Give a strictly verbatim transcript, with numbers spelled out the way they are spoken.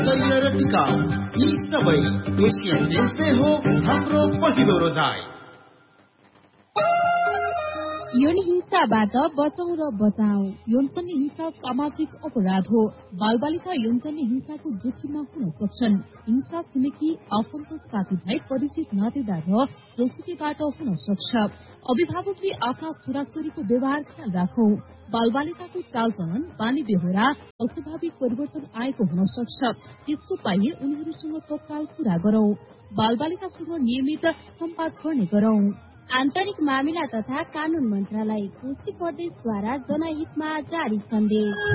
स्तरीय र टिकाउ यी सबै एसियन पेन्ट्सले हो हाम्रो पहिलो रोजाइ। यौन हिंसाबाट बचाउ र बचाऊ। यौनजन्य हिंसा सामाजिक अपराध हो। बालबालिका यौनजन्य हिंसाको जोखिममा हुन सक्छन्। हिंसा छिमेकी आफन्त साथीभाइ परिचित नातेदार र जोसुकीबाट हुन सक्छ। अभिभावकले आफ्ना छोराछोरीको व्यवहार ख्याल राखौ। बालबालिकाको चालचलन बानी बेहोरा अस्वाभाविक परिवर्तन आएको हुन सक्छ। त्यसको बाहिर उनीहरूसँग तत्काल कुरा गरौं। बालबालिकासँग नियमित सम्वाद गर्ने गरौं। आन्तरिक मामिला तथा कानून मन्त्रालय कोशी प्रदेशद्वारा जनहितमा जारी सन्देश।